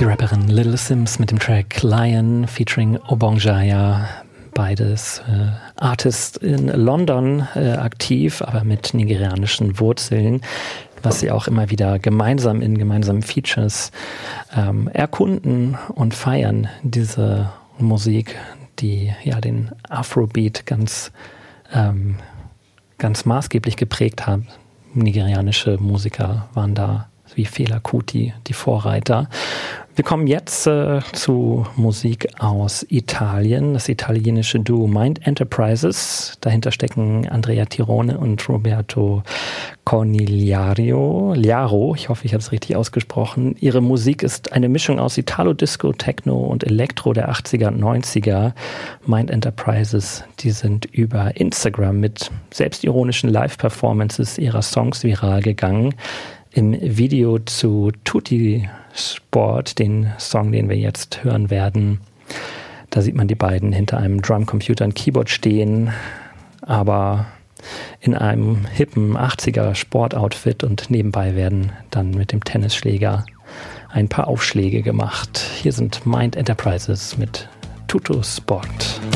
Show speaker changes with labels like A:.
A: Rapperin Little Simz mit dem Track Lion featuring Obongjaya. Beides Artists in London aktiv, aber mit nigerianischen Wurzeln, was sie auch immer wieder gemeinsam in gemeinsamen Features erkunden und feiern. Diese Musik, die ja den Afrobeat ganz maßgeblich geprägt hat. Nigerianische Musiker waren da wie Fela Kuti die Vorreiter. Wir kommen jetzt zu Musik aus Italien. Das italienische Duo Mind Enterprises. Dahinter stecken Andrea Tirone und Roberto Conigliaro. Ich hoffe, ich habe es richtig ausgesprochen. Ihre Musik ist eine Mischung aus Italo-Disco, Techno und Elektro der 80er und 90er. Mind Enterprises, die sind über Instagram mit selbstironischen Live-Performances ihrer Songs viral gegangen. Im Video zu Tutti Sport, den Song, den wir jetzt hören werden, da sieht man die beiden hinter einem Drumcomputer und Keyboard stehen, aber in einem hippen 80er Sportoutfit, und nebenbei werden dann mit dem Tennisschläger ein paar Aufschläge gemacht. Hier sind Mind Enterprises mit Tutti Sport.